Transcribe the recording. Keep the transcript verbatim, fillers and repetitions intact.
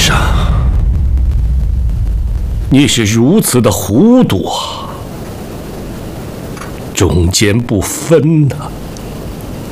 上，你是如此的糊涂啊，中间不分呐、啊。